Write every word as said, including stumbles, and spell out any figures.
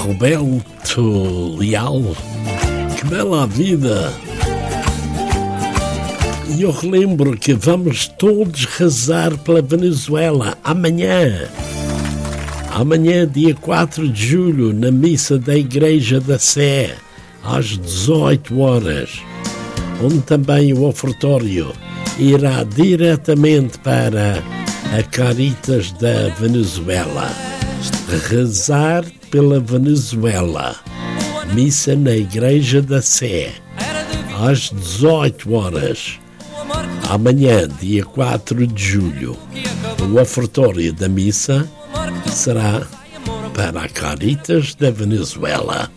Roberto Leal, que bela vida! E eu relembro que vamos todos rezar pela Venezuela amanhã. Amanhã, dia quatro de julho, na missa da Igreja da Sé, às dezoito horas, onde também o ofertório irá diretamente para a Caritas da Venezuela. Rezar pela Venezuela. Missa na Igreja da Sé, às dezoito horas. Amanhã, dia quatro de julho, o ofertório da missa será para a Caritas da Venezuela.